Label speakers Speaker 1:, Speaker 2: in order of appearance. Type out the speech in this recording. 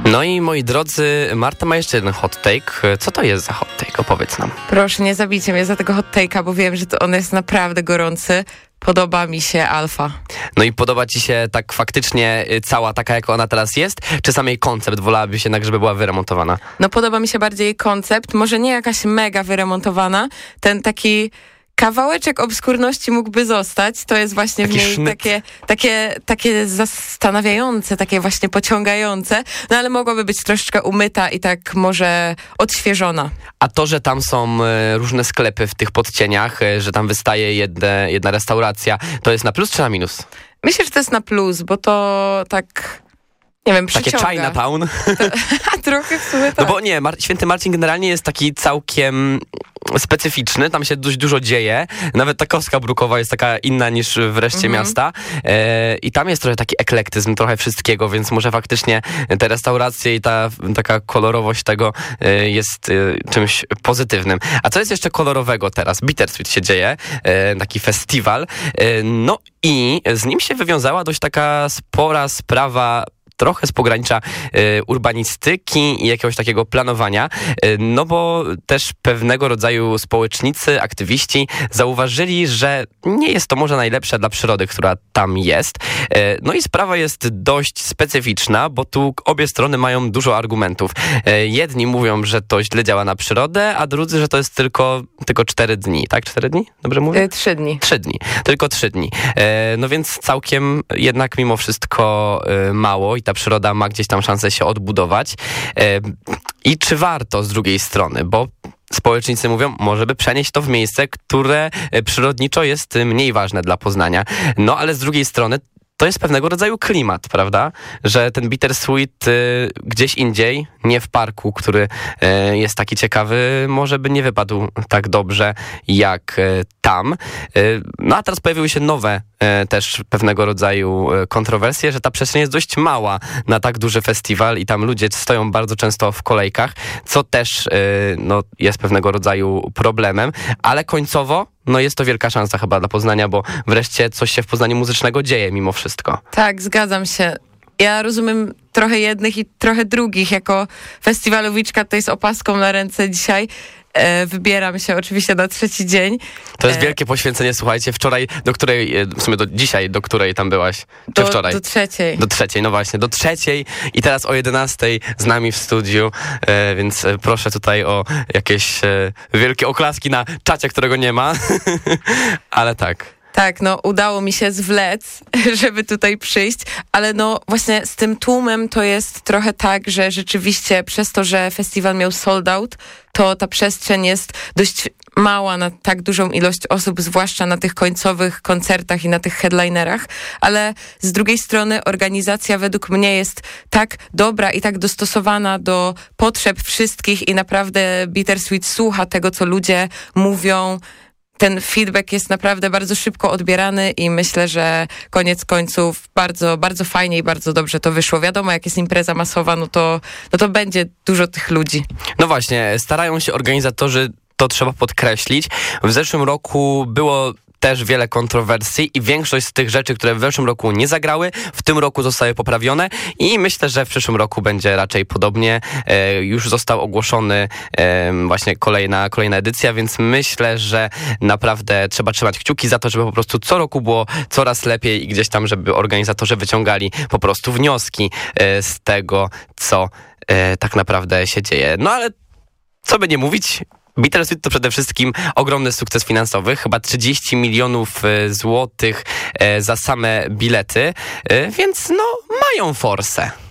Speaker 1: No i moi drodzy, Marta ma jeszcze jeden hot take. Co to jest za hot take? Opowiedz nam.
Speaker 2: Proszę, nie zabijcie mnie za tego hot take'a, bo wiem, że on jest naprawdę gorący. Podoba mi się Alfa.
Speaker 1: No i podoba ci się tak faktycznie cała taka, jak ona teraz jest? Czy sam jej koncept wolałabyś jednak, żeby była wyremontowana?
Speaker 2: No podoba mi się bardziej jej koncept. Może nie jakaś mega wyremontowana. Ten taki kawałeczek obskurności mógłby zostać. To jest właśnie
Speaker 1: Taki
Speaker 2: w niej
Speaker 1: sznyt.
Speaker 2: takie zastanawiające, takie właśnie pociągające. No ale mogłaby być troszeczkę umyta i tak może odświeżona.
Speaker 1: A to, że tam są różne sklepy w tych podcieniach, że tam wystaje jedna restauracja, to jest na plus czy na minus?
Speaker 2: Myślę, że to jest na plus, bo to tak, nie wiem,
Speaker 1: Takie
Speaker 2: przyciąga.
Speaker 1: Chinatown.
Speaker 2: A trochę w sumie tak.
Speaker 1: No bo nie, Święty Marcin generalnie jest taki całkiem specyficzny, tam się dość dużo dzieje, nawet ta kostka brukowa jest taka inna niż w reszcie miasta i tam jest trochę taki eklektyzm, trochę wszystkiego, więc może faktycznie te restauracje i ta taka kolorowość tego jest czymś pozytywnym. A co jest jeszcze kolorowego teraz? Bittersweet się dzieje, taki festiwal, no i z nim się wywiązała dość taka spora sprawa, trochę z pogranicza urbanistyki i jakiegoś takiego planowania, no bo też pewnego rodzaju społecznicy, aktywiści zauważyli, że nie jest to może najlepsze dla przyrody, która tam jest. No i sprawa jest dość specyficzna, bo tu obie strony mają dużo argumentów. Jedni mówią, że to źle działa na przyrodę, a drudzy, że to jest tylko 4 dni, tak? 4 dni? Dobrze mówię?
Speaker 2: 3 dni.
Speaker 1: 3 dni. Tylko 3 dni. No więc całkiem jednak mimo wszystko mało i ta przyroda ma gdzieś tam szansę się odbudować. I czy warto z drugiej strony? Bo społecznicy mówią, może by przenieść to w miejsce, które przyrodniczo jest mniej ważne dla Poznania. No ale z drugiej strony to jest pewnego rodzaju klimat, prawda? Że ten Bittersweet gdzieś indziej, nie w parku, który jest taki ciekawy, może by nie wypadł tak dobrze jak tam. No a teraz pojawiły się nowe też pewnego rodzaju kontrowersje, że ta przestrzeń jest dość mała na tak duży festiwal i tam ludzie stoją bardzo często w kolejkach, co też no, jest pewnego rodzaju problemem, ale końcowo no jest to wielka szansa chyba dla Poznania, bo wreszcie coś się w Poznaniu muzycznego dzieje mimo wszystko.
Speaker 2: Tak, zgadzam się. Ja rozumiem trochę jednych i trochę drugich. Jako festiwalowiczka tutaj z opaską na ręce dzisiaj wybieram się oczywiście na 3. dzień.
Speaker 1: To jest wielkie poświęcenie, słuchajcie. Wczoraj, do której, w sumie do dzisiaj, do której tam byłaś? Czy wczoraj?
Speaker 2: Do 3.
Speaker 1: Do 3, no właśnie, do 3 i teraz o 11 z nami w studiu, więc proszę tutaj o jakieś wielkie oklaski na czacie, którego nie ma, ale tak.
Speaker 2: Tak, no udało mi się zwlec, żeby tutaj przyjść, ale no właśnie z tym tłumem to jest trochę tak, że rzeczywiście przez to, że festiwal miał sold out, to ta przestrzeń jest dość mała na tak dużą ilość osób, zwłaszcza na tych końcowych koncertach i na tych headlinerach, ale z drugiej strony organizacja według mnie jest tak dobra i tak dostosowana do potrzeb wszystkich i naprawdę Bittersweet słucha tego, co ludzie mówią. Ten feedback jest naprawdę bardzo szybko odbierany i myślę, że koniec końców bardzo, bardzo fajnie i bardzo dobrze to wyszło. Wiadomo, jak jest impreza masowa, no to będzie dużo tych ludzi.
Speaker 1: No właśnie, starają się organizatorzy, to trzeba podkreślić. W zeszłym roku było też wiele kontrowersji i większość z tych rzeczy, które w zeszłym roku nie zagrały, w tym roku zostały poprawione i myślę, że w przyszłym roku będzie raczej podobnie. Już został ogłoszony właśnie kolejna edycja, więc myślę, że naprawdę trzeba trzymać kciuki za to, żeby po prostu co roku było coraz lepiej i gdzieś tam, żeby organizatorzy wyciągali po prostu wnioski z tego, co tak naprawdę się dzieje. No ale co by nie mówić, Bittersweet to przede wszystkim ogromny sukces finansowy, chyba 30 milionów złotych za same bilety, więc no mają forsę.